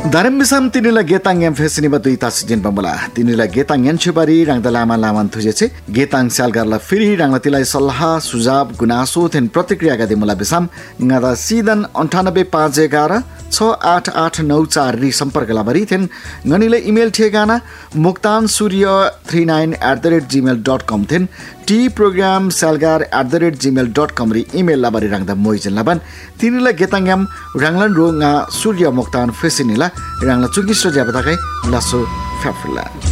Darim bisam tinila getang yang fesini batu itas jen pamula. Tinila getang yang cebari rang dalama laman tujece. Getang salgar la firi rang la tilai salha sujab gunaso ten प्रतिक्रिया गदे मुला बिसाम ngada sidan 9851 68894 सम्पर्क लाबरी थिएन ngनिले email ठेगाना muktansurya39@gmail.com थिएन tprogramsalgar@gmail.com ri email labari rangda moijen laban tinila getangam ranglan ro nga surya muktan fesinila rangla chungi sojabata kai laso fafla